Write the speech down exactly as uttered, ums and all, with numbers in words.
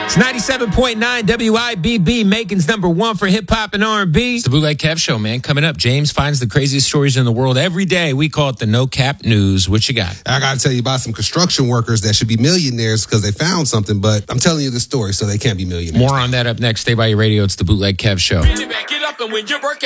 It's ninety-seven point nine W I B B, Macon's number one for hip-hop and R and B. It's the Bootleg Kev Show, man. Coming up, James finds the craziest stories in the world every day. We call it the No Cap News. What you got? I got to tell you about some construction workers that should be millionaires because they found something, but I'm telling you the story so they can't be millionaires. More on that up next. Stay by your radio. It's the Bootleg Kev Show. Back it up and when you're working.